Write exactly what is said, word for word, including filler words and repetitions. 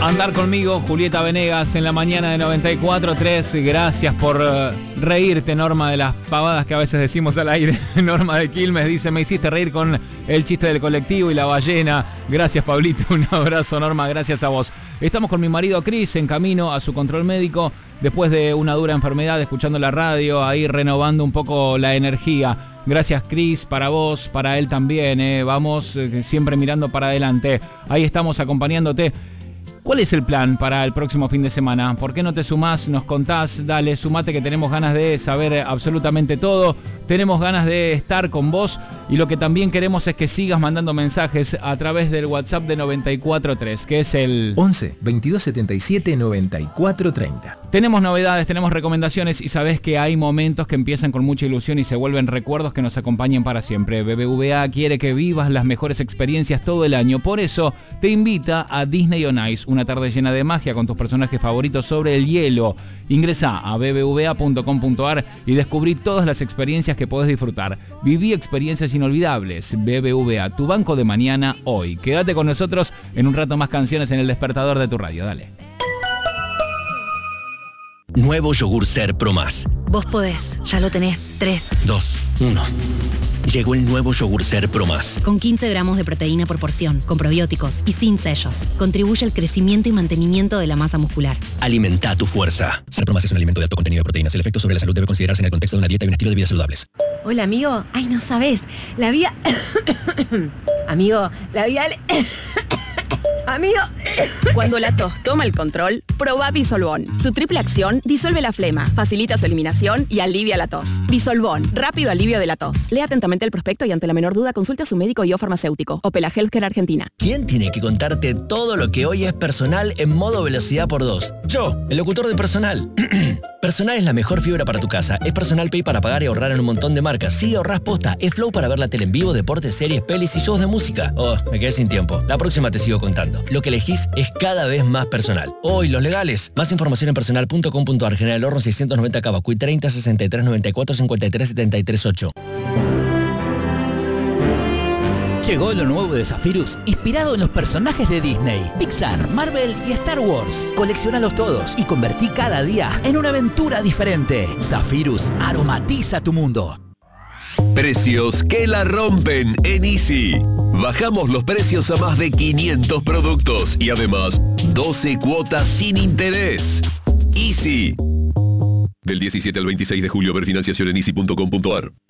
Andar conmigo, Julieta Venegas, en la mañana de noventa y cuatro tres. Gracias por uh, reírte, Norma, de las pavadas que a veces decimos al aire. Norma de Quilmes dice, me hiciste reír con el chiste del colectivo y la ballena. Gracias, Pablito, un abrazo, Norma, gracias a vos. Estamos con mi marido Cris en camino a su control médico después de una dura enfermedad, escuchando la radio, ahí renovando un poco la energía. Gracias, Cris, para vos, para él también, eh. Vamos eh, siempre mirando para adelante. Ahí estamos acompañándote. ¿Cuál es el plan para el próximo fin de semana? ¿Por qué no te sumás? Nos contás, dale, sumate que tenemos ganas de saber absolutamente todo. Tenemos ganas de estar con vos y lo que también queremos es que sigas mandando mensajes a través del WhatsApp de noventa y cuatro tres, que es el once, veintidós setenta y siete, noventa y cuatro treinta. Tenemos novedades, tenemos recomendaciones y sabés que hay momentos que empiezan con mucha ilusión y se vuelven recuerdos que nos acompañan para siempre. B B V A quiere que vivas las mejores experiencias todo el año. Por eso te invita a Disney on Ice, una tarde llena de magia con tus personajes favoritos sobre el hielo. Ingresá a b b v a punto com punto a r y descubrí todas las experiencias que podés disfrutar. Viví experiencias inolvidables. B B V A, tu banco de mañana hoy. Quédate con nosotros en un rato, más canciones en el despertador de tu radio. Dale. Nuevo yogur Ser Pro Más. Vos podés, ya lo tenés. tres, dos, uno. Llegó el nuevo yogur Ser Pro Más. Con quince gramos de proteína por porción, con probióticos y sin sellos. Contribuye al crecimiento y mantenimiento de la masa muscular. Alimenta tu fuerza. Ser Pro Más es un alimento de alto contenido de proteínas. El efecto sobre la salud debe considerarse en el contexto de una dieta y un estilo de vida saludables. Hola, amigo. Ay, no sabes. La vida... amigo, la vida... Amigo. Cuando la tos toma el control, probá Disolvón. Su triple acción disuelve la flema, facilita su eliminación y alivia la tos. Disolvón, rápido alivio de la tos. Lea atentamente el prospecto y ante la menor duda consulte a su médico y o farmacéutico. Opela Healthcare Argentina. ¿Quién tiene que contarte todo lo que hoy es personal en modo velocidad por dos? Yo, el locutor de Personal. Personal es la mejor fibra para tu casa. Es Personal Pay para pagar y ahorrar en un montón de marcas. Sí, ahorrás posta. Es Flow para ver la tele en vivo, deportes, series, pelis y shows de música. Oh, me quedé sin tiempo. La próxima te sigo contando. Lo que elegís es cada vez más personal. Hoy, los legales. Más información en personal punto com punto a r. General Horno seiscientos noventa Cavacuy treinta, sesenta y tres, noventa y cuatro, cincuenta y tres, setenta y tres, ocho. Llegó lo nuevo de Zephyrus, inspirado en los personajes de Disney, Pixar, Marvel y Star Wars. Coleccionalos todos y convertí cada día en una aventura diferente. Zephyrus aromatiza tu mundo. Precios que la rompen en Easy. Bajamos los precios a más de quinientos productos y además doce cuotas sin interés. Easy. Del diecisiete al veintiséis de julio, ver financiación en easy punto com punto a r.